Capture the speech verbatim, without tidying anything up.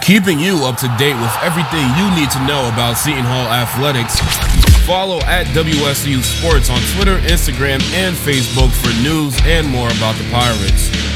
keeping you up to date with everything you need to know about Seton Hall athletics. Follow at W S U Sports on Twitter, Instagram, and Facebook for news and more about the Pirates.